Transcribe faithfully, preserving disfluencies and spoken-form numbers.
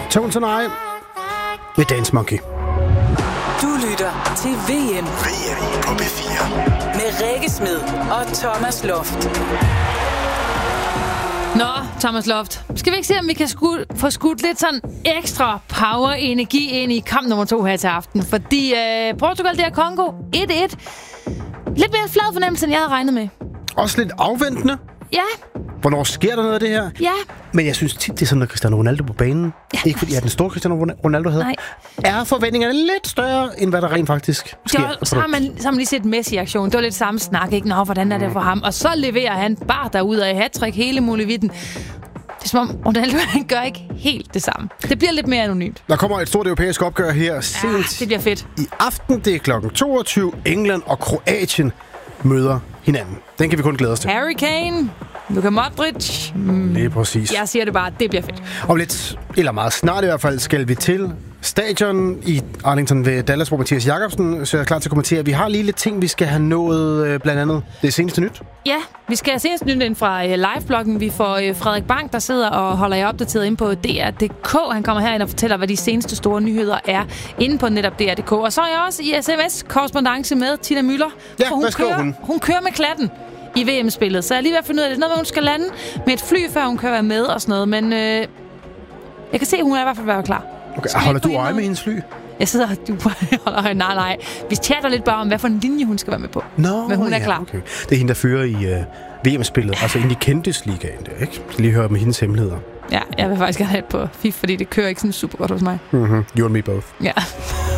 Tones and I med Dance Monkey. Du lytter til V M. V M på P fire. Med Rikke Smed og Thomas Loft. Nå, Thomas Loft. Skal vi ikke se, om vi kan skud, få skudt lidt sådan ekstra power-energi ind i kamp nummer to her til aften? Fordi øh, Portugal, det er Kongo. et et. Lidt mere flad fornemmelse, end jeg havde regnet med. Også lidt afventende. Ja. Hvornår sker der noget af det her? Ja. Men jeg synes tit, det er sådan, at Cristiano Ronaldo på banen. Ja. Ikke fordi jeg er den store Cristiano Ronaldo havde. Nej. Er forventningerne lidt større, end hvad der rent faktisk sker? Så, så, har man, så har man lige set Messi i aktion. Det var lidt samme snak, ikke? Nå, hvordan er det for ham? Og så leverer han bare derude af hat-trick hele muligheden. Det er som om Ronaldo, han gør ikke helt det samme. Det bliver lidt mere anonymt. Der kommer et stort europæisk opgør her sent. Ja, det bliver fedt. I aften, det er klokken toogtyve. England og Kroatien møder hinanden. Den kan vi kun glæde os til. Harry Kane, Luka Modric. Mm. Det er præcis. Jeg siger det bare, det bliver fedt. Om lidt, eller meget snart i hvert fald, skal vi til stadion i Arlington ved Dallas, hvor Mathias Jacobsen så er klar til at kommentere. Vi har lige lidt ting, vi skal have nået, blandt andet det seneste nyt. Ja, vi skal have seneste nyt ind fra uh, live-bloggen. Vi får uh, Frederik Bang, der sidder og holder jer opdateret inde på D R punktum D K. Han kommer herind og fortæller, hvad de seneste store nyheder er inde på netop D R punktum D K. Og så er jeg også i S M S-korrespondance med Tina Müller. Ja, hun hvad skriver kører, hun? Hun kører med klatten i V M-spillet. Så jeg er lige ved at finde ud af, det er noget, hun skal lande med et fly, før hun kan være med og sådan noget. Men øh, jeg kan se, at hun er i hvert fald været klar. Okay, holder du øje med hendes fly? Jeg sidder og du holder øje. Nej, nej. Vi chatter lidt bare om, hvad for en linje hun skal være med på. Nå, men hun er ja, klar. Okay. Det er hende, der fører i uh, V M-spillet. Altså inde i Kendis-ligaen der, ikke? Så lige høre med hendes hemmeligheder. Ja, jeg vil faktisk gerne have et på F I F, fordi det kører ikke sådan super godt hos mig. Mm-hmm. You and me both. Ja.